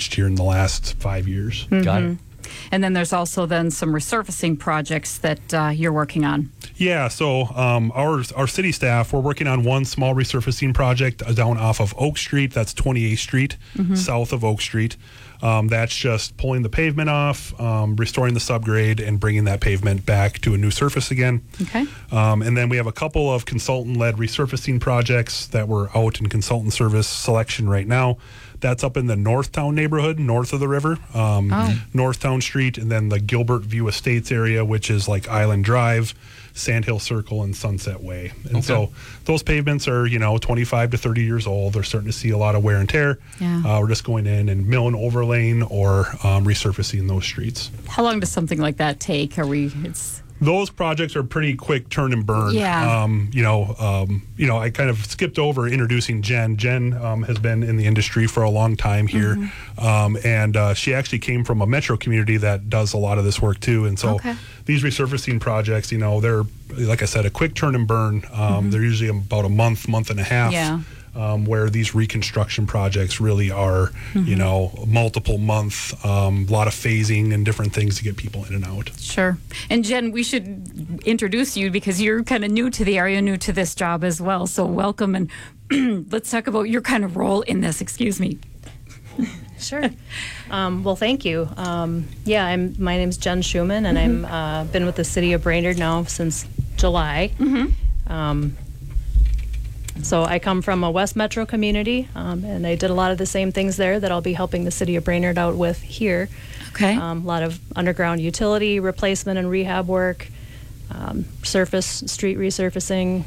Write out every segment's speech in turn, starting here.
touched here in the last 5 years. Got it. And then there's also then some resurfacing projects that you're working on. Yeah, so our city staff, we're working on one small resurfacing project down off of Oak Street. That's 28th Street, south of Oak Street. That's just pulling the pavement off, restoring the subgrade, and bringing that pavement back to a new surface again. Okay. And then we have a couple of consultant-led resurfacing projects that we're out in consultant service selection right now. That's up in the Northtown neighborhood, north of the river, Northtown Street, and then the Gilbert View Estates area, which is like Island Drive, Sandhill Circle, and Sunset Way. And so those pavements are, 25 to 30 years old. They're starting to see a lot of wear and tear. Yeah. We're just going in and milling overlaying or resurfacing those streets. How long does something like that take? Those projects are pretty quick turn and burn. Yeah. I kind of skipped over introducing Jen. Jen has been in the industry for a long time here, and she actually came from a metro community that does a lot of this work too. And so these resurfacing projects, they're, like I said, a quick turn and burn. They're usually about a month and a half. Yeah. Where these reconstruction projects really are, multiple month, a lot of phasing and different things to get people in and out. Sure. And Jen, we should introduce you because you're kind of new to the area, new to this job as well. So welcome, and let's talk about your kind of role in this. Excuse me. Sure. Well, thank you. My name's Jen Schumann, and I've been with the city of Brainerd now since July. So I come from a West Metro community, and I did a lot of the same things there that I'll be helping the city of Brainerd out with here. Okay. A lot of underground utility replacement and rehab work, surface street resurfacing.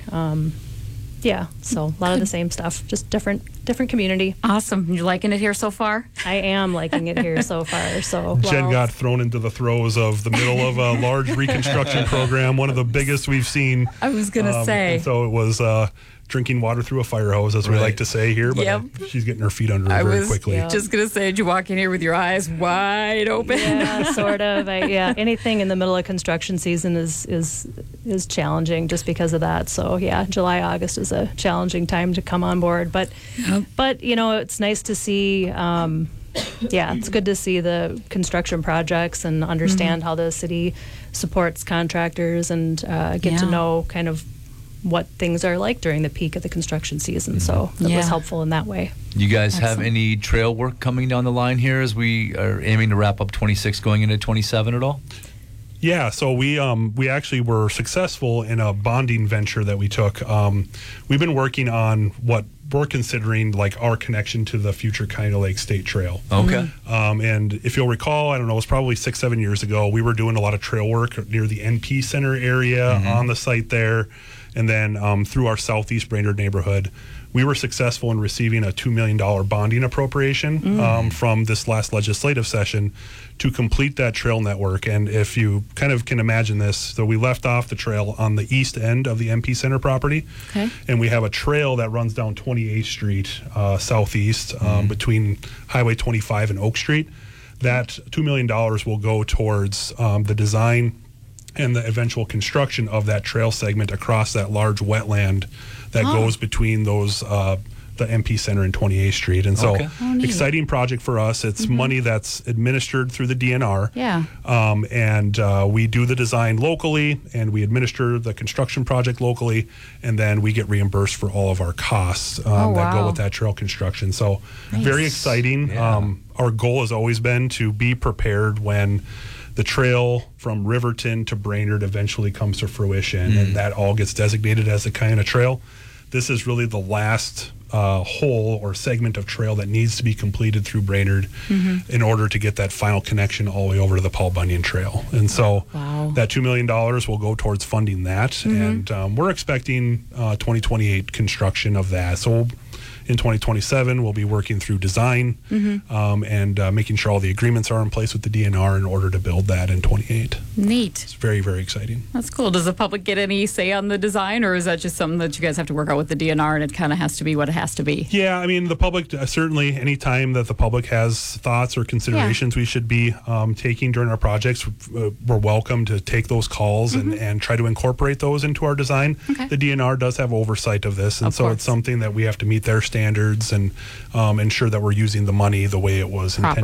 So a lot of the same stuff, just different community. Awesome. You liking it here so far? I am liking it here so far. So Jen got thrown into the throes of the middle of a large reconstruction program, one of the biggest we've seen. I was going to say. So it was drinking water through a fire hose, as we like to say here, but she's getting her feet under her very quickly. Just going to say, did you walk in here with your eyes wide open? Yeah, sort of. Anything in the middle of construction season is challenging just because of that. So July, August is a challenging time to come on board. But it's nice to see. It's good to see the construction projects and understand how the city supports contractors and get to know kind of what things are like during the peak of the construction season. So it was helpful in that way. You guys have any trail work coming down the line here as we are aiming to wrap up 26 going into 27 at all? Yeah, so we actually were successful in a bonding venture that we took. We've been working on what we're considering like our connection to the future Kinda Lake State Trail. Okay. And if you'll recall, I don't know, it was probably 6-7 years ago, we were doing a lot of trail work near the NP Center area on the site there. And then through our southeast Brainerd neighborhood, we were successful in receiving a $2 million bonding appropriation from this last legislative session to complete that trail network. And if you kind of can imagine this, so we left off the trail on the east end of the MP Center property. Okay. And we have a trail that runs down 28th Street southeast between Highway 25 and Oak Street. That $2 million will go towards the design and the eventual construction of that trail segment across that large wetland that goes between those the MP Center and 28th Street. And so exciting project for us. It's money that's administered through the DNR. Yeah. And we do the design locally, and we administer the construction project locally, and then we get reimbursed for all of our costs that go with that trail construction. So very exciting. Yeah. Our goal has always been to be prepared when the trail from Riverton to Brainerd eventually comes to fruition, and that all gets designated as a kind of trail. This is really the last hole or segment of trail that needs to be completed through Brainerd in order to get that final connection all the way over to the Paul Bunyan Trail. And so that $2 million will go towards funding that, and we're expecting 2028 construction of that. So in 2027, we'll be working through design and making sure all the agreements are in place with the DNR in order to build that in 28. Neat. It's very, very exciting. That's cool. Does the public get any say on the design, or is that just something that you guys have to work out with the DNR and it kind of has to be what it has to be? Yeah, I mean, the public, certainly any time that the public has thoughts or considerations we should be taking during our projects, we're welcome to take those calls and try to incorporate those into our design. Okay. The DNR does have oversight of this, and Of so course. it's something that we have to meet their standards and ensure that we're using the money the way it was intended